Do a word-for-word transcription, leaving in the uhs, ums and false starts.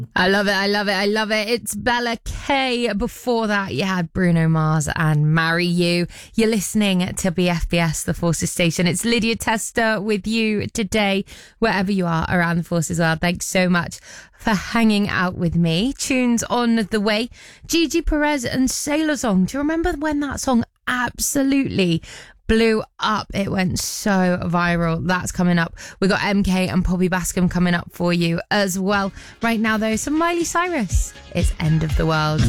I love it, I love it, I love it. It's Bella K. Before that, you had Bruno Mars and Marry You. You're listening to B F B S, the Forces Station. It's Lydia Tester with you today, wherever you are around the Forces world. Thanks so much for hanging out with me. Tunes on the way. Gigi Perez and Sailor Song. Do you remember when that song absolutely blew up? It went so viral. That's coming up. We got M K and Poppy Bascom coming up for you as well. Right now, though, some Miley Cyrus. It's End of the World.